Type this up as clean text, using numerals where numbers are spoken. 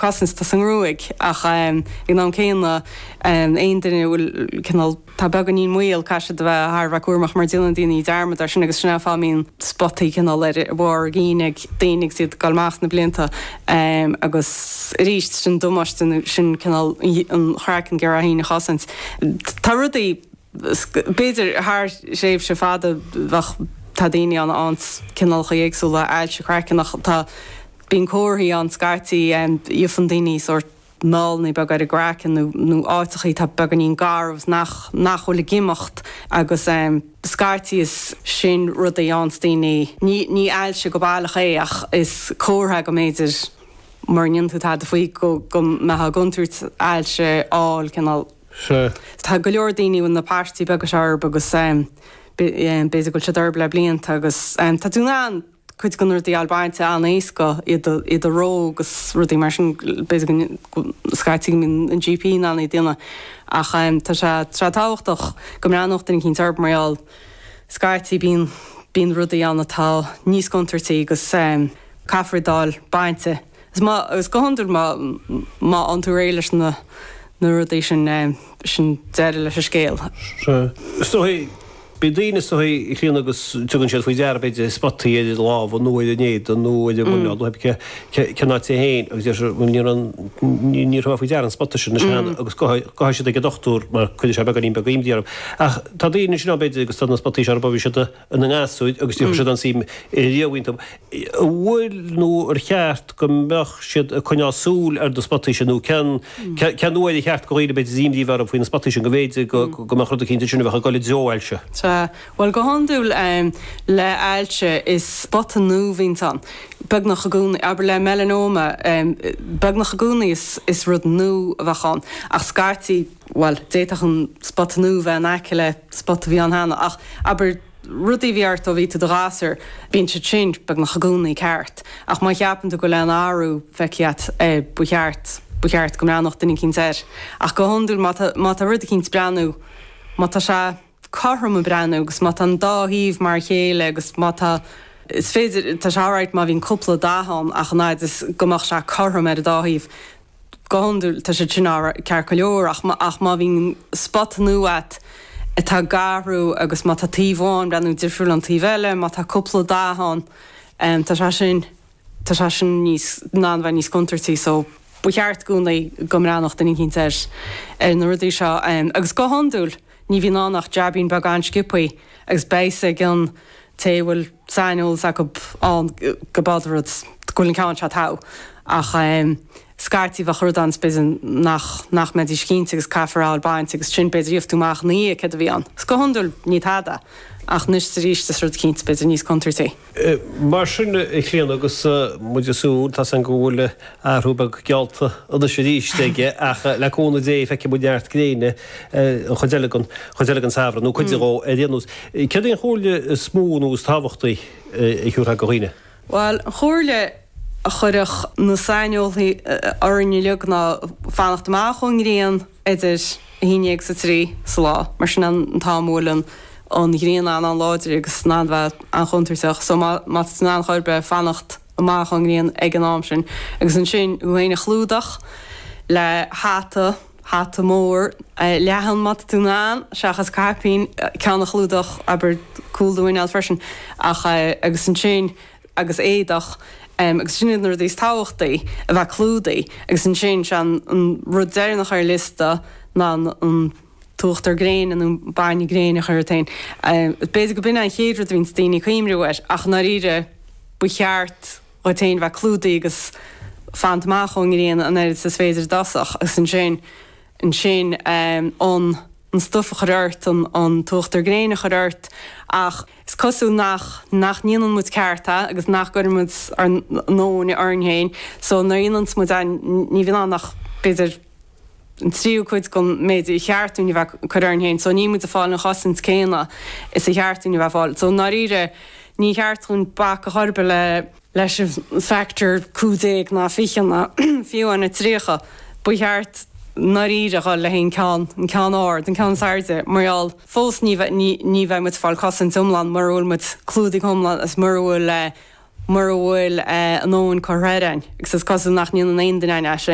cosins tá san ruig ach in an céanna ein duine bhfuil cinál tá began ní muil caiise de bheith Harbh cuairmach mar dilan daoine dearmad ar sin agus sinna fá mín spottaí cinál le bhór gínig daoine siad galmach na blianta agus ríist sin dumastain sin cinál an chracan gur a hína chosins. Tá rudaí beidir th séobh se fada bheith tá daoine an ans cinál chaéagsú le eil se cracannach tá bín cóirí an scartaí fan daoine sort nál ní bag ar a gracin nó áitichaí tá began íon garbh nachhfuil gimimecht agus scartaí is sin rudaí ans daoine ní eil se go bailach é ach is cóirtha go méidir marnin tú tá faoi go metha gunúirt eil se áil cinál. Tá go leor daoine na pátí begus arb agus béidir go se darb le blianta agus tá dúna chuid gon ruí Albáinte an éasca iad a ró agus rudí mar sin béidir scaití an GP ná í duine ach tá se trátáhachtach go ranachta cinn tarb maráil scaití bíon rudaí annatá níos contartaí agus caafradáil bainte. Agus go honúir má an tú réiles na rudaí sin deire leis a scéal. Bí daine i chlíon agus tugann siad faoi dear beidir spottaí idir láh ó nuaid a néad a nuaid a bhuiáil heb cená té héin agus ní faoi dear an spotta sin na sean agus caiisi ag dochtú mar chuidir se beganín be imdíarm. Ach tá daine sin beidir agus tá na spottaí se bhí se an ngáúid agus tí se an sim riamhaintam. Bhfuil nó ar cheart go meach siad chuneásúil ar do spottaí sin nó cean nuaid cheart go réidir beidir imdíh ar faoin na spottaí sin go bhéidir go mar chud cinnta sinna bheith go leoáilse. Well go handúil le ailte is spotta nó vín beg nach gúna aber le melanoma beg nach gúna is rud nó a bheitán ach scartaí well déach an spotta nó bheith an aice le spotta bhí an hána ach aber rudí bhíart ó bhí do rásar bín se sin beg nach gúnaí ceart ach má cheapan go le an áú feiceat bucheart go ránach duine cinn séir ach go handúil má tá rud a cinn breanú má tá se carm a brenn agus má an dáhíh mar chéile agus má is féidir tá seáid má bhín cúpla dáhan ach náid is gomach se carm ar a dáhíh gáúil tá sé sin cear go leor ach má bhín spot nuat atá garú agus má tá tíháin brennú difriúil an tíhile má tá cúpla dáhan tá se sin níos ná bheith níos contartaí so bucheart gúna gomránach den cinn teir ar na rudaí seo agus go handúil ní bhí nánach dearbín bag an scipaí agus béise gan téhfuil sainúil a an gobádarad gúlinn ceann se tá ach scartaí bh chud an spisan nach medí cínta agus caafráil baint agus sin beidir riomhtúach ní a bhí an. Go handúil ní tada ach nus ríiste rud cinint beidir níos contartaí. Mar sinna i chéan agus muidir súil tá an gúile áthúbag gealta a sé ríiste ach leúna dé feice budeart gréine chuideile an safra nó chuidirá a dhéanús. Cead on chóirle smúnús táhachtaí i chuútha goghine? Well, chóirle a chuireach na sainolthaí orine leog ná fannacht amach chun gréan idir híineag sa trí sa lá mar sin an támúlan an gréan an láidir agus nábheith an chuntarteach so má ná chuirbe fannacht amach an gréan ag an am sin agus an sin uhéine chlúdach le háta mór lehan mat túnán seachas capín ceannach chlúdach aber coolúin al freisin ach agus an sin agus éadach agus sin ar dís táhachtaí a bheith clúdaí agus an sin an rud déirnach ar lista ná an tuachtar gréin an bainní gréin a chuirtain. Béidir go bin an chéadú a bhín daoine chuimriúir ach na ríre bucheart ótain bheith clúdaí agus fantamach an gréin an éidir sa féidir dasach agus an sin an stuffa chuirt an tuachtar gréine chuirt ach is cosú nach níanaan mu cearta agus nach gur mu ar nóna arnhéin so na íon mu ní bhíán nach beidir an tríú chuid go méidir cheartúní bheith chuirnhéin so ní mu a fáil na chosint céna is a cheartúní bheith fáil so ná ire ní cheartún ba a chorbe leis factor cúdéag ná fichanna fiú anna trícha bucheart na ríirecha le hén cean áard an cean sairde marall fós ní bheith mu fáil cosint umlan marúil mu clúdaigh umlan as marúil an óin choréirein agus cosú nach níon an aon duine